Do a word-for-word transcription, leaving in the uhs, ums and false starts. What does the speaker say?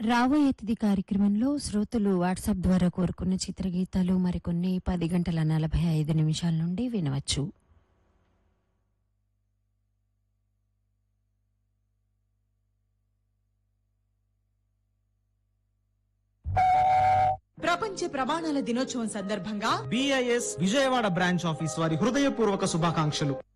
రాబోయే తిథి కార్యక్రమంలో శ్రోతలు వాట్సాప్ ద్వారా కోరుకున్న చిత్రగీతాలు మరికొన్ని పది గంటల నలభై ఐదు నిమిషాల నుండి వినవచ్చు. ప్రపంచ ప్రమాణాల దినోత్సవం సందర్భంగా బిఐఎస్ విజయవాడ బ్రాంచ్ ఆఫీస్ వారి హృదయపూర్వక శుభాకాంక్షలు.